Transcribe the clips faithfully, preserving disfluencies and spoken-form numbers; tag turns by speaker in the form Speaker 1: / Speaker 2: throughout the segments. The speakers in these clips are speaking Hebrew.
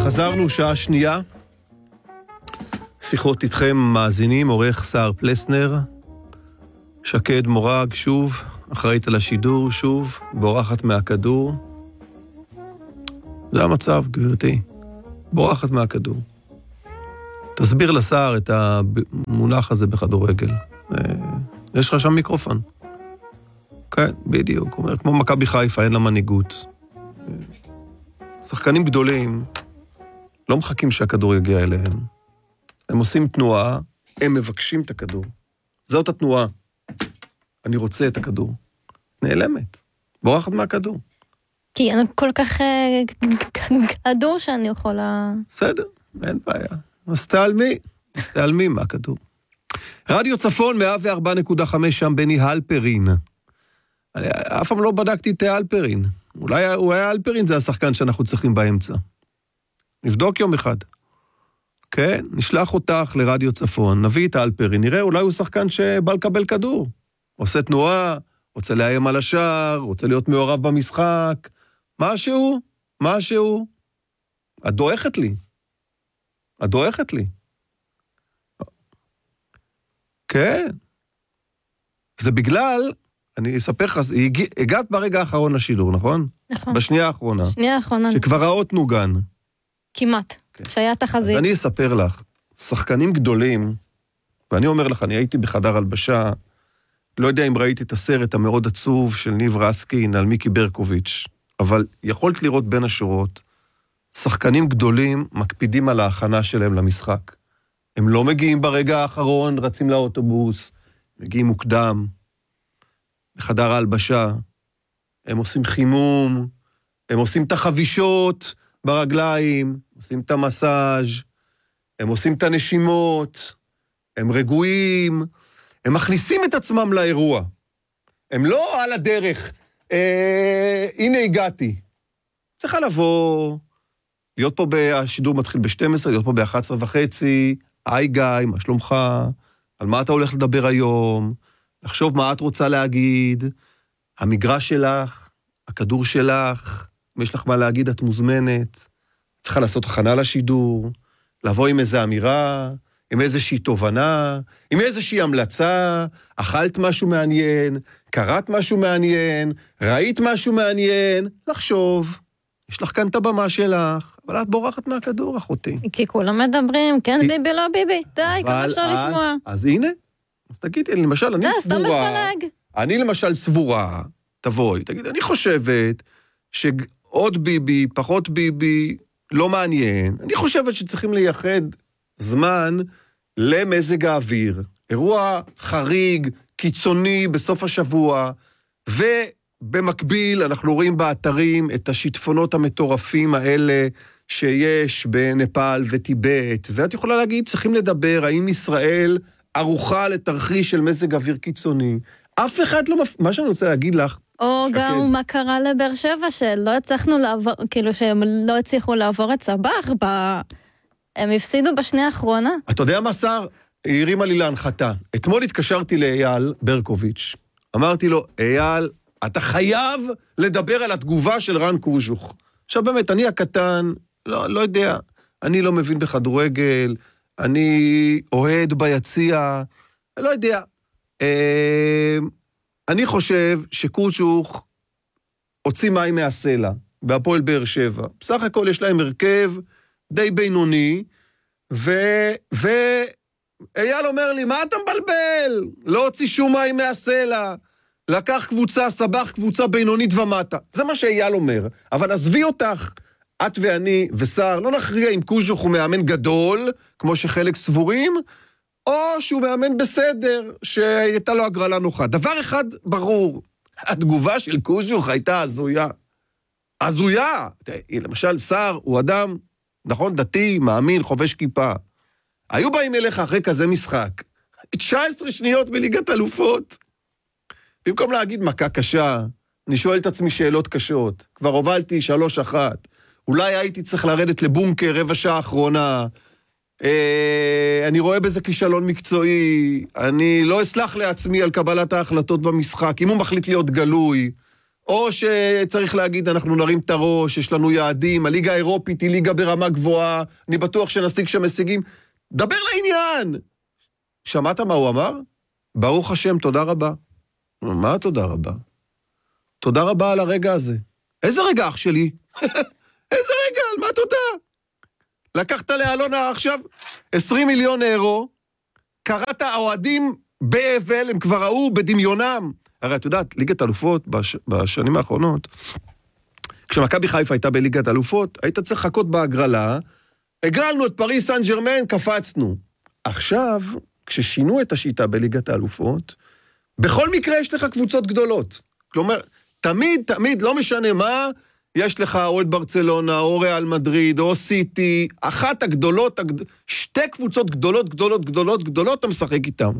Speaker 1: חזרנו שעה שנייה. שיחות איתכם מאזינים, עורך סער פלסנר, שקד מורג שוב, אחראית על השידור שוב, בורחת מהכדור. זה המצב, גברתי. בורחת מהכדור. תסביר לסער את המונח הזה בכדורגל. יש לך שם מיקרופון. כן, בדיוק. אומר, כמו מכבי חיפה, אין לה מנהיגות. שחקנים גדולים לא מחכים שהכדור יגיע אליהם. הם עושים תנועה, הם מבקשים את הכדור. זאת התנועה. אני רוצה את הכדור. נעלמת. בורחת מהכדור.
Speaker 2: כי אין כל כך כדור שאני יכולה...
Speaker 1: בסדר, אין בעיה. אז תעלמי, אז תעלמי מהכדור. רדיו צפון מאה וארבע נקודה חמש שם בני הלפרין. אני אף פעם לא בדקתי את הלפרין. אולי הוא היה הלפרין, זה השחקן שאנחנו צריכים באמצע. נבדוק יום אחד. כן, נשלח אותך לרדיו צפון, נביא את הלפרין, נראה, אולי הוא שחקן שבא לקבל כדור. עושה תנועה, רוצה לאיים על השער, רוצה להיות מעורב במשחק. משהו, משהו. את דואכת לי. את דואכת לי. כן. זה בגלל, אני אספר לך, הגעת ברגע האחרון לשידור, נכון?
Speaker 2: נכון.
Speaker 1: בשנייה האחרונה.
Speaker 2: בשנייה האחרונה.
Speaker 1: שכבר האות נוגן.
Speaker 2: כמעט. כן. שהיה תחזית.
Speaker 1: אז אני אספר לך, שחקנים גדולים, ואני אומר לך, אני הייתי בחדר הלבשה, לא יודע אם ראיתי את הסרט המאוד עצוב של ניב רסקין על מיקי ברקוביץ', אבל יכולת לראות בין השורות, שחקנים גדולים מקפידים על ההכנה שלהם למשחק. הם לא מגיעים ברגע האחרון, רצים לאוטובוס, מגיעים מוקדם, בחדר ההלבשה, הם עושים חימום, הם עושים את החבישות ברגליים, עושים את המסאז', הם עושים את הנשימות, הם רגועים, הם מכניסים את עצמם לאירוע. הם לא על הדרך, אה, הנה הגעתי. צריכה לבוא, להיות פה, השידור מתחיל ב-שתים עשרה, להיות פה ב-אחת עשרה וחצי, היי גיא, מה שלומך? על מה אתה הולך לדבר היום? לחשוב מה את רוצה להגיד, המגרש שלך, הכדור שלך, אם יש לך מה להגיד, את מוזמנת. צריכה לעשות הכנה לשידור, לבוא עם איזו אמירה, עם איזושהי תובנה, עם איזושהי המלצה, אכלת משהו מעניין, קראת משהו מעניין, ראית משהו מעניין, לחשוב. יש לך כאן את הבמה שלך, אבל את בורחת מהכדור, אחותי.
Speaker 2: כי כולם מדברים, כן ביבי, לא ביבי, די, כמה אפשר לשמוע.
Speaker 1: אז הנה, אז תגידי, למשל, אני סבורה, אני למשל סבורה, תבואי, תגידי, אני חושבת שעוד ביבי, פחות ביבי, לא מעניין. אני חושבת שצריכים לייחד זמן למזג האוויר, אירוע חריג, קיצוני בסוף השבוע, ובמקביל אנחנו רואים באתרים את השיטפונות המטורפים האלה שיש בנפאל וטיבט, ואת יכולה להגיד, צריכים לדבר, האם ישראל ערוכה לתרחיש של מזג אוויר קיצוני. אף אחד לא מפ... מה שאני רוצה להגיד לך...
Speaker 2: או שקד. גם מה קרה לבאר שבע, שלא הצלחנו לעבור, כאילו שהם לא הצליחו לעבור את סבח, ב... הם הפסידו בשנייה האחרונה.
Speaker 1: אתה יודע מה, שר? היא הרימה לי להנחתה. אתמול התקשרתי לאייל ברקוביץ'. אמרתי לו, אייל, אתה חייב לדבר על התגובה של רן קוז'וך. עכשיו באמת, אני הקטן, לא, לא יודע, אני לא מבין בכדורגל, אני אוהד ביציע, לא יודע. אני חושב שקוז'וך הוציא מים מהסלע, בהפועל באר שבע. בסך הכל יש להם הרכב די בינוני, ו... ו... אייל אומר לי, מה אתה מבלבל? לא הוציא שום מים מהסלע. לקח קבוצה, סבח קבוצה בינונית ומטה. זה מה שאייל אומר. אבל עזבי אותך, את ואני ושר, לא נכריע אם קוז'וך הוא מאמן גדול, כמו שחלק סבורים, או שהוא מאמן בסדר, שהייתה לו הגרלה נוחה. דבר אחד ברור, התגובה של קוז'וך הייתה הזויה. הזויה! למשל, שר הוא אדם, נכון, דתי, מאמין, חובש כיפה. היו באים אליך אחרי כזה משחק, תשע עשרה שניות בליגת אלופות. במקום להגיד מכה קשה, אני שואל את עצמי שאלות קשות. כבר הובלתי שלוש אחת. אולי הייתי צריך לרדת לבונקר רבע שעה אחרונה. אה, אני רואה בזה כישלון מקצועי. אני לא אסלח לעצמי על קבלת ההחלטות במשחק. אם הוא מחליט להיות גלוי, או שצריך להגיד, אנחנו נרים את הראש, יש לנו יעדים, הליגה האירופית היא ליגה ברמה גבוהה, אני בטוח שנשיג שם הישגים. דבר לעניין! שמעת מה הוא אמר? ברוך השם, תודה רבה. מה תודה רבה? תודה רבה על הרגע הזה. איזה רגע, אח שלי? איזה רגע, על מה תודה? לקחת לאלונה עכשיו עשרים מיליון אירו, קראת האוהדים באבל, הם כבר ראו בדמיונם. הרי את יודעת, ליגת אלופות בש... בשנים האחרונות, כשמכבי חיפה הייתה בליגת אלופות, היית צריך לחכות בהגרלה, הגרלנו את פריס סן ג'רמן, קפצנו. עכשיו, כששינו את השיטה בליגת האלופות, בכל מקרה יש לך קבוצות גדולות. כלומר, תמיד, תמיד, לא משנה מה, יש לך או את ברצלונה, או ריאל מדריד, או סיטי, אחת הגדולות, הגד... שתי קבוצות גדולות, גדולות, גדולות, גדולות, אתה משחק איתם.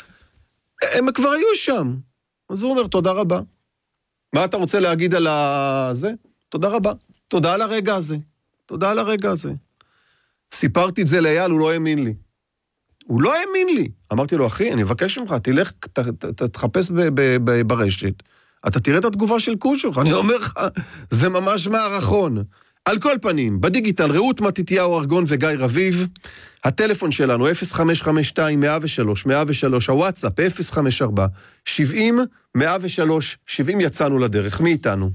Speaker 1: הם כבר היו שם. אז הוא אומר, תודה רבה. מה אתה רוצה להגיד על זה? תודה רבה. תודה על הרגע הזה. תודה על הרגע הזה. סיפרתי את זה לאייל, הוא לא האמין לי. הוא לא האמין לי. אמרתי לו, אחי, אני מבקש ממך, תלך, ת, ת, ת, תחפש ב, ב, ב, ברשת, אתה תראה את התגובה של קושוך, אני אומר לך, זה ממש מערכון. על כל פנים, בדיגיטל, רעות מתתיהו ארגון וגיא רביב, הטלפון שלנו אפס חמש חמש שתיים מאה ושלוש מאה ושלוש, הוואטסאפ אפס חמש ארבע שבעים מאה ושלוש שבעים, יצאנו לדרך. מי איתנו?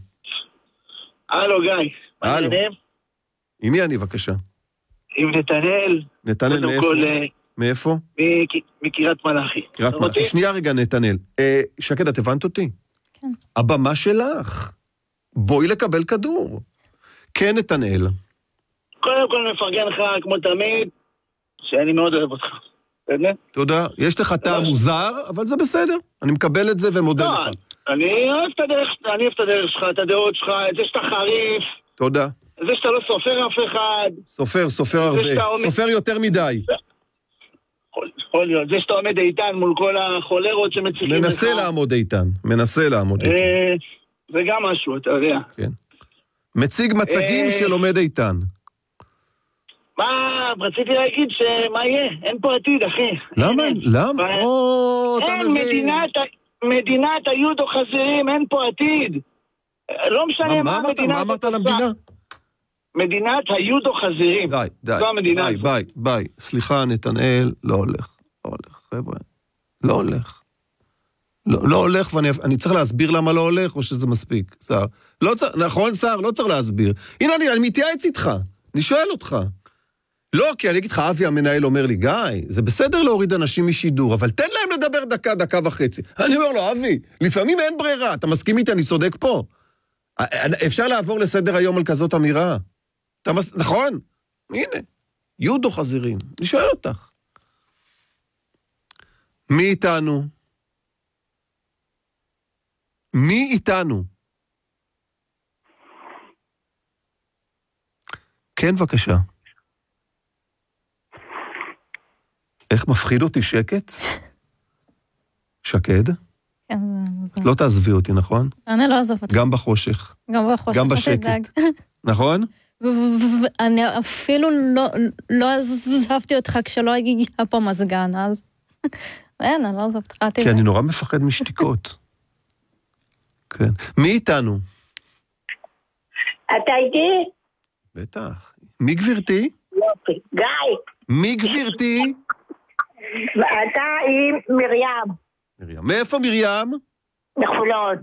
Speaker 3: הלו גיא.
Speaker 1: הלו. עם מי אני בבקשה?
Speaker 3: עם נתנאל.
Speaker 1: נתנאל מאיפה? כל, מאיפה?
Speaker 3: מקריית מלאכי.
Speaker 1: קריית מלאכי. שנייה רגע נתנאל. אה, שקד, את הבנת אותי?
Speaker 2: כן.
Speaker 1: הבמה שלך. בואי לקבל כדור. כן נתנאל.
Speaker 3: קודם כל מפרגן לך כמו תמיד, שאני מאוד אוהב אותך.
Speaker 1: תודה. יש לך טעם מוזר, אבל זה בסדר. אני מקבל את זה ומודה לך.
Speaker 3: אני אוהב את הדרך, אני אוהב את הדרך שלך, את הדעות שלך, את זה שאתה חריף.
Speaker 1: תודה.
Speaker 3: זה שאתה לא סופר אף אחד.
Speaker 1: סופר, סופר הרבה. סופר יותר מדי.
Speaker 3: יכול להיות. זה שאתה עומד איתן מול כל החולרות שמציחים לך.
Speaker 1: מנסה לעמוד איתן. מנסה לעמוד איתן.
Speaker 3: זה גם משהו, אתה יודע.
Speaker 1: כן. מציג מצגים של עומד איתן.
Speaker 3: מה, רציתי להגיד שמה יהיה? אין פה עתיד, אחי.
Speaker 1: למה? למה? או, אתה מבין.
Speaker 3: אין, מדינת היודו חזירים, אין פה עתיד. לא משנה מה המדינה.
Speaker 1: מה אמרת על המדינה?
Speaker 3: מדינת היודו חזירים.
Speaker 1: די, די, די, ביי, ביי. סליחה, נתנאל, לא הולך. לא הולך, חבר'ה. לא הולך. לא, לא הולך, ואני צריך להסביר למה לא הולך, או שזה מספיק, שר. לא צריך, נכון, שר, לא צריך להסביר. הנה, אני, אני מתייעץ איתך. אני שואל אותך. לא, כי אני אגיד לך, אבי המנהל אומר לי, גיא, זה בסדר להוריד אנשים משידור, אבל תן להם לדבר דקה, דקה וחצי. אני אומר לו, אבי, לפעמים אין ברירה, אתה מסכים איתי, אני צודק פה. אפשר לעבור לסדר היום על כזאת אמירה. אתה מס... נכון? הנה, יודו חזירים. אני שואל אותך. מי איתנו? מי איתנו? כן, בבקשה. איך מפחיד אותי שקט? שקד?
Speaker 2: כן, זה...
Speaker 1: לא תעזבי אותי, נכון?
Speaker 2: אני לא אעזוב אותי.
Speaker 1: גם בחושך.
Speaker 2: גם בחושך.
Speaker 1: גם בשקט. נכון?
Speaker 2: אני אפילו לא עזבתי אותך כשלא הגיע פה מזגן, אז... אין, אני לא עזבת אותך.
Speaker 1: כי אני נורא מפחד משתיקות. כן. מי איתנו?
Speaker 4: אתה איתי?
Speaker 1: בטח. מי גבירתי?
Speaker 4: יופי. גיא.
Speaker 1: מי גבירתי?
Speaker 4: אתה עם מרים.
Speaker 1: מרים. מאיפה מרים?
Speaker 4: מחולון.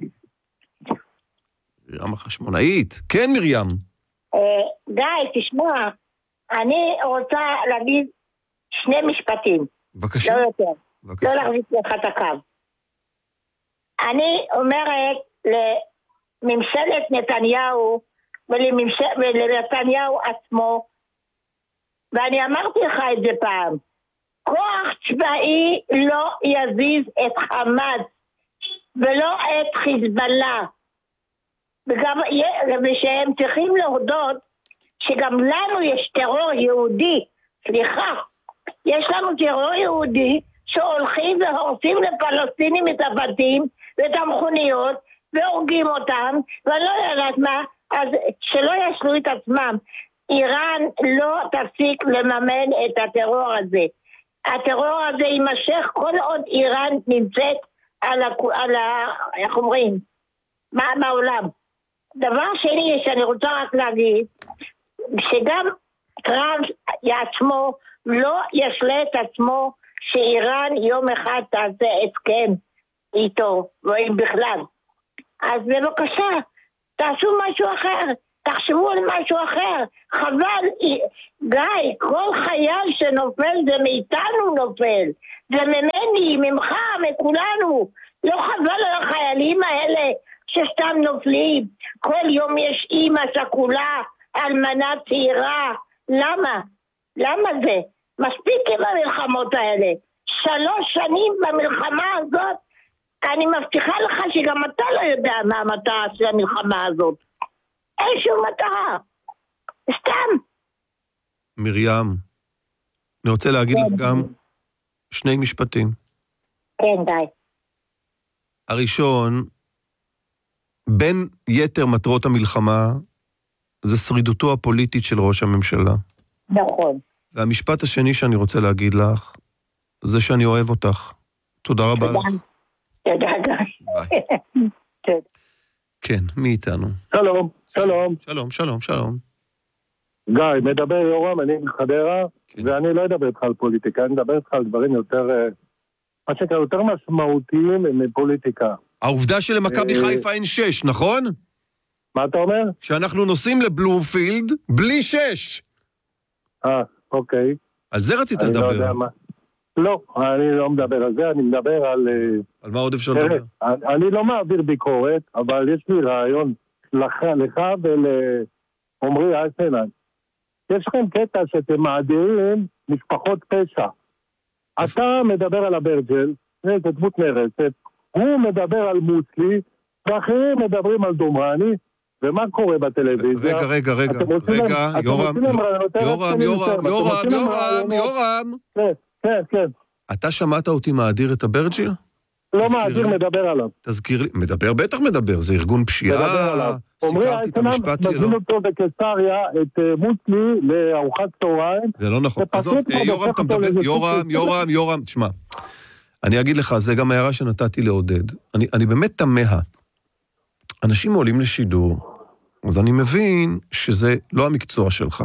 Speaker 1: מרים החשמונאית. כן, מרים.
Speaker 4: גיא, תשמע, אני רוצה להגיד שני משפטים.
Speaker 1: בבקשה.
Speaker 4: לא יותר.
Speaker 1: בבקשה.
Speaker 4: לא להחזיק לך את הקו. אני אומרת לממשלת נתניהו ולנתניהו עצמו, ואני אמרתי לך את זה פעם, כוח צבאי לא יזיז את חמאס ולא את חיזבאללה, וגם ושהם צריכים להודות שגם לנו יש טרור יהודי. סליחה, יש לנו טרור יהודי שהולכים והורסים לפלסטינים את הבתים ואת המכוניות והורגים אותם, ואני לא יודעת מה, אז שלא ישלו את עצמם. איראן לא תפסיק לממן את הטרור הזה. הטרור הזה יימשך כל עוד איראן נמצאת על, ה, על ה, איך אומרים, מה בעולם. דבר שני שאני רוצה רק להגיד, שגם טראמפ עצמו לא ישלה את עצמו שאיראן יום אחד תעשה הסכם איתו, ואם בכלל. אז בבקשה, תעשו משהו אחר, תחשבו על משהו אחר. חבל, גיא, כל חייל שנופל זה מאיתנו נופל, זה ממני, ממך, מכולנו. לא חבל על החיילים האלה שסתם נופלים. כל יום יש אימא שכולה, אלמנה צעירה. למה? למה זה? מספיק עם המלחמות האלה. שלוש שנים במלחמה הזאת, אני מבטיחה לך שגם אתה לא יודע מה המטרה של המלחמה הזאת. אין שום מטרה. סתם.
Speaker 1: מרים, אני רוצה להגיד לך גם שני משפטים.
Speaker 4: כן, די.
Speaker 1: הראשון, בין יתר מטרות המלחמה, זה שרידותו הפוליטית של ראש הממשלה.
Speaker 4: נכון.
Speaker 1: והמשפט השני שאני רוצה להגיד לך, זה שאני אוהב אותך. תודה רבה לך.
Speaker 4: תודה, גיא.
Speaker 1: ביי. כן, מי איתנו?
Speaker 5: שלום, שלום.
Speaker 1: שלום, שלום, שלום.
Speaker 5: גיא, מדבר יורם, אני מחדרה, ואני לא אדבר איתך על פוליטיקה, אני אדבר איתך על דברים יותר, מה שקרה, יותר משמעותיים מפוליטיקה.
Speaker 1: העובדה שלמכבי חיפה אין שש, נכון?
Speaker 5: מה אתה אומר?
Speaker 1: שאנחנו נוסעים לבלומפילד בלי שש.
Speaker 5: אה, אוקיי.
Speaker 1: על זה רצית
Speaker 5: אני
Speaker 1: לדבר.
Speaker 5: לא יודע מה. לא, אני לא מדבר על זה, אני מדבר על...
Speaker 1: על מה עוד אפשר לדבר?
Speaker 5: אני לא מעביר ביקורת, אבל יש לי רעיון לך, לך ולעומרי אייסנן. יש לכם קטע שאתם מעדירים משפחות פשע. אתה מדבר על הברג'ל, זה דמות נרסת, הוא מדבר על מוצלי, ואחרים מדברים על דומרני, ומה קורה בטלוויזיה?
Speaker 1: רגע, רגע, רגע, רגע, יורם, יורם, יורם, יורם, יורם, יורם.
Speaker 5: כן, כן, כן.
Speaker 1: אתה שמעת אותי מאדיר את הברג'ל?
Speaker 5: לא מאדיר, מדבר עליו.
Speaker 1: תזכיר לי, מדבר, בטח מדבר, זה ארגון פשיעה.
Speaker 5: מדבר עליו. אומרי,
Speaker 1: סיכרתי את המשפט שלו.
Speaker 5: מזמין אותו בקיסריה, את מוצלי, לארוחת צהריים.
Speaker 1: זה לא נכון. עזוב, יורם, אתה מדבר, יורם, יורם, יורם, תשמע. אני אגיד לך, זה גם הערה שנתתי לעודד. אני, אני באמת תמה. אנשים עולים לשידור, אז אני מבין שזה לא המקצוע שלך.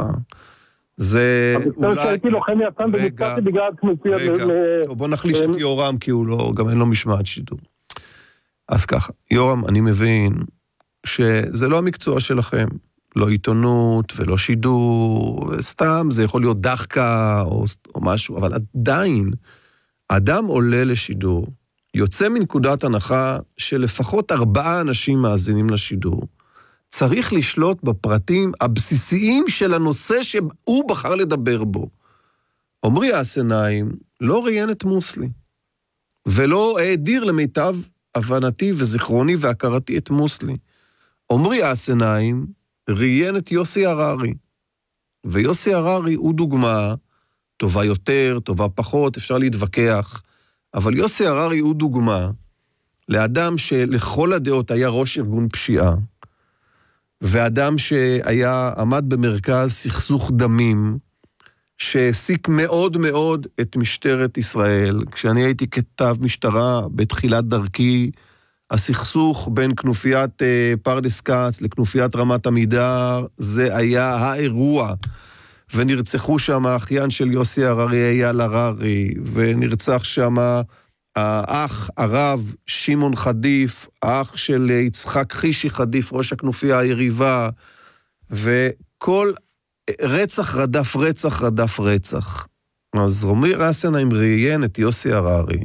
Speaker 1: זה
Speaker 5: אולי... המקצוע שהייתי לוחם יצן ונפצעתי בגלל כנופיה...
Speaker 1: רגע, טוב, בוא נחליש את יורם, כי הוא לא, גם אין לו משמעת שידור. אז ככה, יורם, אני מבין שזה לא המקצוע שלכם. לא עיתונות ולא שידור, סתם, זה יכול להיות דחקה או, או משהו, אבל עדיין, אדם עולה לשידור, יוצא מנקודת הנחה שלפחות ארבעה אנשים מאזינים לשידור, צריך לשלוט בפרטים הבסיסיים של הנושא שהוא בחר לדבר בו. עומרי אייסנן לא ראיין את מוסלי, ולא העדיר למיטב הבנתי וזיכרוני והכרתי את מוסלי. עומרי אייסנן ראיין את יוסי הררי, ויוסי הררי הוא דוגמה טובה יותר, טובה פחות, אפשר להתווכח, אבל יוסי הררי הוא דוגמה לאדם שלכל הדעות היה ראש ארגון פשיעה, ואדם שהיה, עמד במרכז סכסוך דמים, שהעסיק מאוד מאוד את משטרת ישראל. כשאני הייתי כתב משטרה בתחילת דרכי, הסכסוך בין כנופיית פרדס כץ לכנופיית רמת עמידר, זה היה האירוע. ונרצחו שם האחיין של יוסי הררי, אייל הררי, ונרצח שם האח, הרב, שמעון חדיף, האח של יצחק חישי חדיף, ראש הכנופיה היריבה, וכל רצח רדף רצח רדף רצח. אז עומרי אייסנן ראיין את יוסי הררי,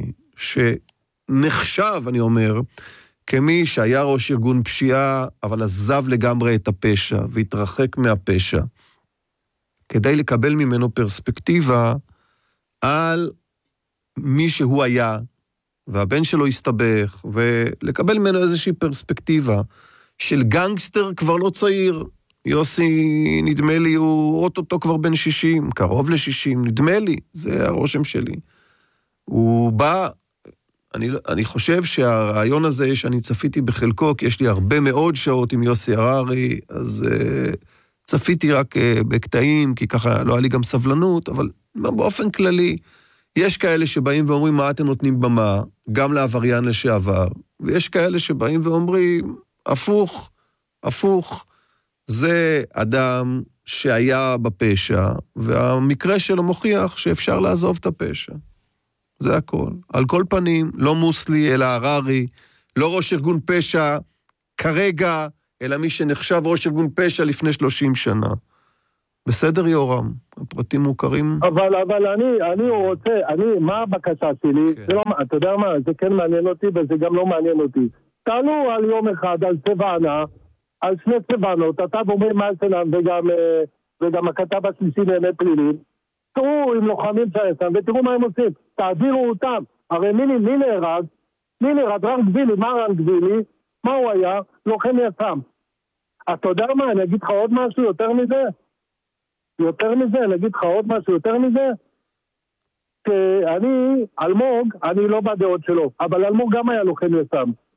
Speaker 1: שנחשב, אני אומר, כמי שהיה ראש ארגון פשיעה, אבל עזב לגמרי את הפשע, והתרחק מהפשע, כדי לקבל ממנו פרספקטיבה על מי שהוא היה, והבן שלו הסתבך, ולקבל ממנו איזושהי פרספקטיבה של גנגסטר כבר לא צעיר. יוסי, נדמה לי, הוא אוטוטו כבר בן שישים, קרוב ל-שישים, נדמה לי, זה הרושם שלי. הוא בא, אני, אני חושב שהרעיון הזה שאני צפיתי בחלקו, כי יש לי הרבה מאוד שעות עם יוסי הררי, אז uh, צפיתי רק uh, בקטעים, כי ככה לא היה לי גם סבלנות, אבל באופן כללי, יש כאלה שבאים ואומרים מה אתם נותנים במה, גם לעבריין לשעבר, ויש כאלה שבאים ואומרים, הפוך, הפוך. זה אדם שהיה בפשע, והמקרה שלו מוכיח שאפשר לעזוב את הפשע. זה הכל. על כל פנים, לא מוסלי, אלא הררי, לא ראש ארגון פשע כרגע, אלא מי שנחשב ראש ארגון פשע לפני שלושים שנה. בסדר יורם, הפרטים מוכרים.
Speaker 5: אבל, אבל אני, אני רוצה, אני, מה הבקשה שלי?
Speaker 1: כן.
Speaker 5: זה לא, אתה יודע מה, זה כן מעניין אותי, וזה גם לא מעניין אותי. תעלו על יום אחד, על צבענה, על שני צבענות, אתה ואומרים מלסנן וגם, וגם הכתב השלישי לענייני פלילים, תראו עם לוחמים שהיסם, ותראו מה הם עושים, תעבירו אותם. הרי מי, מי נהרג? מי נהרג? רן גבילי, מה רן גבילי? מה הוא היה? לוחם יסם. אתה יודע מה, אני אגיד לך עוד משהו יותר מזה? יותר מזה, אני אגיד לך עוד משהו יותר מזה? שאני, אלמוג, אני לא בדעות שלו, אבל אלמוג גם היה לוחם יסם.